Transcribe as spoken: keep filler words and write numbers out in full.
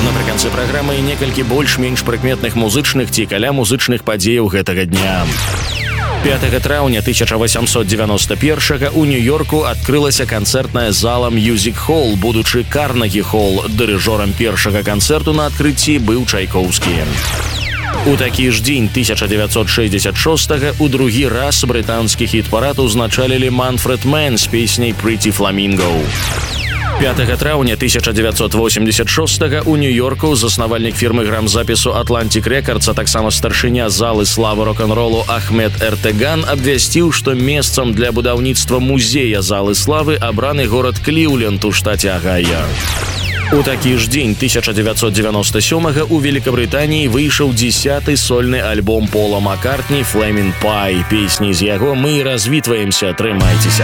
Напрыканцы праграмы некалькі больш-менш прыкметных музычных ці каля музычных падзеяў гэтага дня. пятага траўня тысяча восемьсот девяносто первого у Нью-Йорку адкрылася канцэртная зала Music Hall, будучы Карнегі Холл. Дырыжорам першага канцэрту на адкрыцці быў Чайкоўскі. У такі ж дзень тысяча девятьсот шестьдесят шестого у другі раз брытанскі хіт-парад узначалілі Манфред Мэн з песняй Pretty Flamingo. пятага траўня тысяча девятьсот восемьдесят шестого у Нью-Йорку заснавальнік фірмы грамзапісу Atlantic Records, а таксама старшыня залы славы рок-н-ролу Ахмед Эртэган абвясціў, што месцам для будаўніцтва музея залы славы абраны горад Кліўленд у штаце Агайо. У такі ж дзень тысяча девятьсот девяносто сёмого у Великабрытаніі выйшаў дзесяты сольны альбом Пола Маккартні «Flaming Pie». Песні з яго мы развітваемся, трымайцеся.